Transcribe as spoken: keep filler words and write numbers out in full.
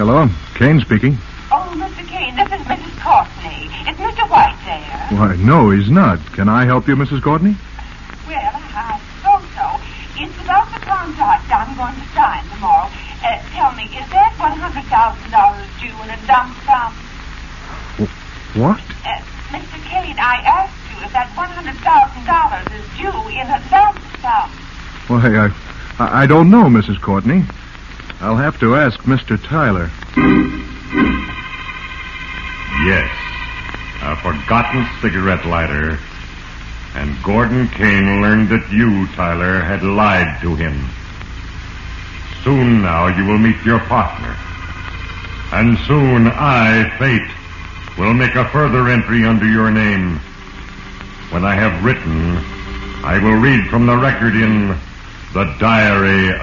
Hello, Kane speaking. Oh, Mister Kane, this is Missus Courtney. Is Mister White there? Why, no, he's not. Can I help you, Missus Courtney? Well, I suppose so. It's about the contract I'm going to sign tomorrow. Uh, tell me, is that one hundred thousand dollars due in a lump sum? What? Uh, Mister Kane, I asked you if that one hundred thousand dollars is due in a lump sum. Why, I, I don't know, Missus Courtney. I'll have to ask Mister Tyler. Yes, a forgotten cigarette lighter. And Gordon Kane learned that you, Tyler, had lied to him. Soon now you will meet your partner. And soon I, Fate, will make a further entry under your name. When I have written, I will read from the record in the Diary